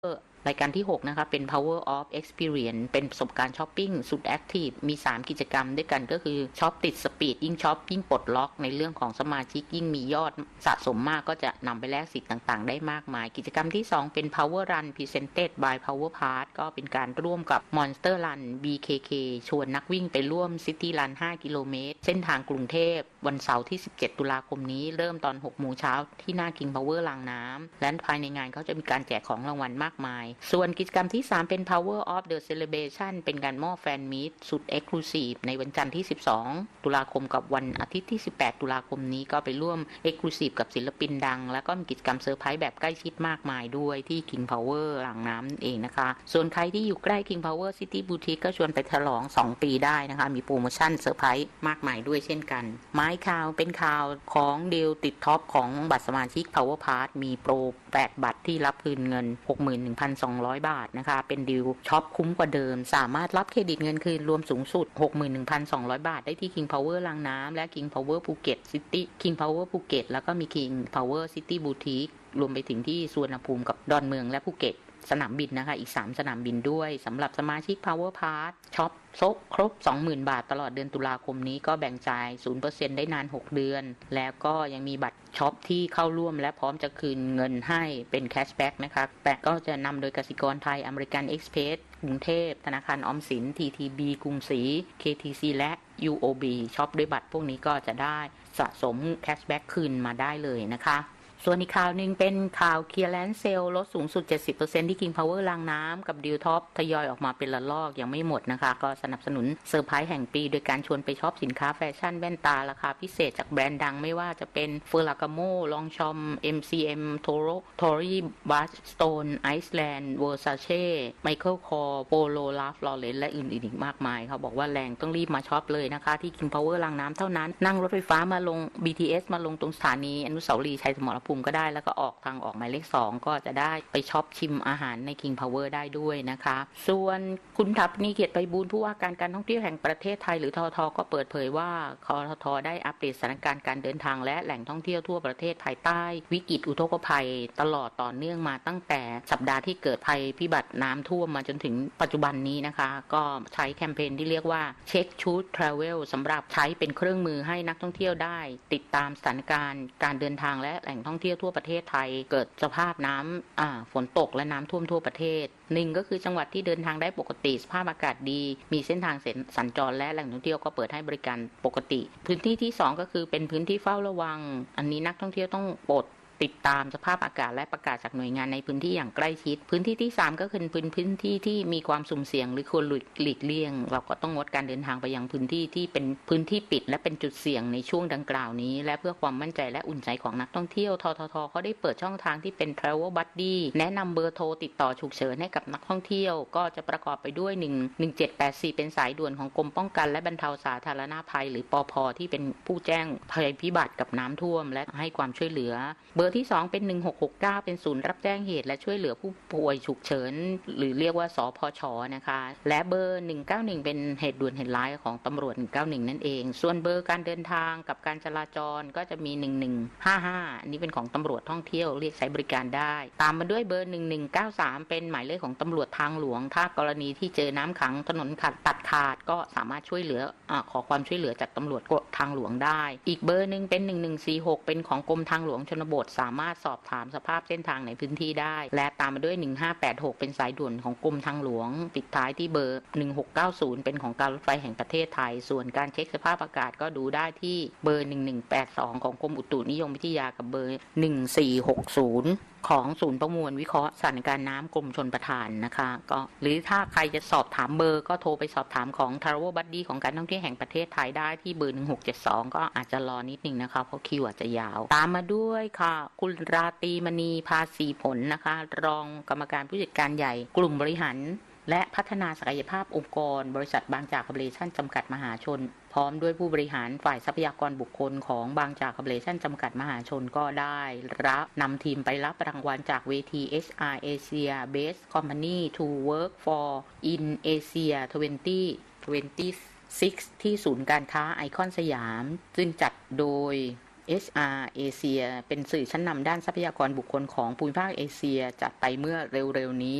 รายการที่6นะคะเป็น Power of Experience เป็นประสบการณ์ช้อปปิ้งสุดแอคทีฟมี3กิจกรรมด้วยกันก็คือช็อปติดสปีดยิ่งช็อปยิ่งปลดล็อกในเรื่องของสมาชิกยิ่งมียอดสะสมมากก็จะนำไปแลกสิทธิ์ต่างๆได้มากมายกิจกรรมที่2เป็น Power Run Presented by Power Pass ก็เป็นการร่วมกับ Monster Run BKK ชวนนักวิ่งไปร่วม City Run 5 กิโลเมตรเส้นทางกรุงเทพวันเสาร์ที่17ตุลาคมนี้เริ่มตอน 6 โมงเช้าที่หน้า King Power รางน้ำและภายในงานเขาจะมีการแจกของรางวัลมากมายส่วนกิจกรรมที่3เป็น Power of the Celebration เป็นการมอบแฟนมีตสุด Exclusive ในวันจันทร์ที่12ตุลาคมกับวันอาทิตย์ที่18ตุลาคมนี้ก็ไปร่วม Exclusive กับศิลปินดังแล้วก็มีกิจกรรมเซอร์ไพรส์แบบใกล้ชิดมากมายด้วยที่ King Power รางน้ำเองนะคะส่วนใครที่อยู่ใกล้ King Power City Boutique ก็ชวนไปฉลอง2 ปีได้นะคะมีโปรโมชั่นเซอร์ไพรส์มากมายด้วยเช่นกันไม้ข่าวเป็นข่าวของดีลติดท็อปของบัตรสมาชิก Power Pass มีโปร8บัตรที่รับคืนเงิน 61,200 บาทนะคะเป็นดีลช็อปคุ้มกว่าเดิมสามารถรับเครดิตเงินคืนรวมสูงสุด 61,200 บาทได้ที่ King Power รางน้ำและ King Power ภูเก็ต City King Power ภูเก็ตแล้วก็มี King Power City Boutique รวมไปถึงที่สุวรรณภูมิกับดอนเมืองและภูเก็ตสนามบินนะคะอีก3สนามบินด้วยสำหรับสมาชิก Power Pass ช็อปครบ 20,000 บาทตลอดเดือนตุลาคมนี้ก็แบ่งจ่าย 0% ได้นาน6เดือนแล้วก็ยังมีบัตรช็อปที่เข้าร่วมและพร้อมจะคืนเงินให้เป็นแคชแบ็กนะคะแต่ก็จะนำโดยกสิกรไทยอเมริกันเอ็กซ์เพรสกรุงเทพธนาคารออมสิน TTB กรุงศรี KTC และ UOB ช็อปด้วยบัตรพวกนี้ก็จะได้สะสมแคชแบ็กคืนมาได้เลยนะคะส่วนอีกข่าวหนึ่งเป็นข่าว Clearance Sale ลดสูงสุด 70% ที่ King Power รางน้ำกับดีลท็อปทยอยออกมาเป็นละลอกยังไม่หมดนะคะก็สนับสนุนเซอร์ไพรส์แห่งปีโดยการชวนไปช็อปสินค้าแฟชั่นแว่นตาราคาพิเศษจากแบรนด์ดังไม่ว่าจะเป็น Ferragamo Longchamp MCM Toro Tory Burstone Iceland Versace Michael Kors Polo Ralph Lauren และอื่นๆอีกมากมายเขาบอกว่าแรงต้องรีบมาช็อปเลยนะคะที่ King Power รางน้ำเท่านั้นนั่งรถไฟฟ้ามาลง BTS มาลงตรงสถานีอนุสาวรีย์ชัยสมรภูมิก็ได้แล้วก็ออกทางออกหมายเลข2ก็จะได้ไปช็อปชิมอาหารใน King Power ได้ด้วยนะคะส่วนคุณทัพนิเกียรติไพบูลย์ผู้ว่าการท่องเที่ยวแห่งประเทศไทยหรือททก็เปิดเผยว่าคททได้อัปเดตสถานการณ์การเดินทางและแหล่งท่องเที่ยวทั่วประเทศภายใต้วิกฤตอุทกภัยตลอดต่อเนื่องมาตั้งแต่สัปดาห์ที่เกิดภัยพิบัติน้ำท่วมมาจนถึงปัจจุบันนี้นะคะก็ใช้แคมเปญที่เรียกว่าเช็คชูดทราเวลสำหรับใช้เป็นเครื่องมือให้นักท่องเที่ยวได้ติดตามสถานการณ์การเดินทางและแหล่งท่องเที่ยวทั่วประเทศไทยเกิดสภาพน้ำฝนตกและน้ำท่วมทั่วประเทศ1ก็คือจังหวัดที่เดินทางได้ปกติสภาพอากาศดีมีเส้นทางสัญจรและแหล่งท่องเที่ยวก็เปิดให้บริการปกติพื้นที่ที่2ก็คือเป็นพื้นที่เฝ้าระวังอันนี้นักท่องเที่ยวต้องปลดติดตามสภาพอากาศและประกาศจากหน่วยงานในพื้นที่อย่างใกล้ชิดพื้นที่ที่3ก็คือพื้นที่ที่มีความสุ่มเสี่ยงหรือควรหลีกเลี่ยงเราก็ต้องงดการเดินทางไปยังพื้นที่ที่เป็นพื้นที่ปิดและเป็นจุดเสี่ยงในช่วงดังกล่าวนี้และเพื่อความมั่นใจและอุ่นใจของนักท่องเที่ยวทททเขาได้เปิดช่องทางที่เป็น Travel Buddy แนะนำเบอร์โทรติดต่อฉุกเฉินให้กับนักท่องเที่ยวก็จะประกอบไปด้วย1784เป็นสายด่วนของกรมป้องกันและบรรเทาสาธารณภัยหรือปภที่เป็นผู้แจ้งภัยพิบัติกับน้ำท่วมและให้ความช่วยเหลือเบอร์ที่2เป็น1669เป็นศูนย์รับแจ้งเหตุและช่วยเหลือผู้ป่วยฉุกเฉินหรือเรียกว่าสพชนะคะและเบอร์191เป็นเหตุด่วนเหตุร้ายของตำรวจ191นั่นเองส่วนเบอร์การเดินทางกับการจราจรก็จะมี1155อันนี้เป็นของตำรวจท่องเที่ยวเรียกใช้บริการได้ตามมาด้วยเบอร์1193เป็นหมายเลขของตำรวจทางหลวงถ้ากรณีที่เจอน้ำขังถนนตัดขาดก็สามารถช่วยเหลือขอความช่วยเหลือจากตำรวจทางหลวงได้อีกเบอร์นึงเป็น1146เป็นของกรมทางหลวงชนบทสามารถสอบถามสภาพเส้นทางในพื้นที่ได้และตามมาด้วย1586เป็นสายด่วนของกรมทางหลวงปิดท้ายที่เบอร์1690เป็นของการรถไฟแห่งประเทศไทยส่วนการเช็คสภาพอากาศก็ดูได้ที่เบอร์1182ของกรมอุตุนิยมวิทยากับเบอร์1460ของศูนย์ประมวลวิเคราะห์สถานการณ์น้ำกรมชลประทานนะคะก็หรือถ้าใครจะสอบถามเบอร์ก็โทรไปสอบถามของ Travel Buddy ของการท่องเที่ยวแห่งประเทศไทยได้ที่เบอร์1672ก็อาจจะรอนิดนึงนะคะเพราะคิวอาจจะยาวตามมาด้วยค่ะคุณราตรีมณีภาษีผลนะคะรองกรรมการผู้จัดการใหญ่กลุ่มบริหารและพัฒนาศักยภาพองค์กรบริษัทบางจากคอร์ปอเรชั่นจำกัดมหาชนพร้อมด้วยผู้บริหารฝ่ายทรัพยากรบุคคลของบางจากคอร์ปอเรชั่นจำกัดมหาชนก็ได้นำทีมไปรับรางวัลจากเวที HR Asia Best Company to Work for in Asia 2026 ที่ศูนย์การค้าไอคอนสยามซึ่งจัดโดย HR เอเชียเป็นสื่อชั้นนำด้านทรัพยากรบุคคลของภูมิภาคเอเชียจัดไปเมื่อเร็วๆนี้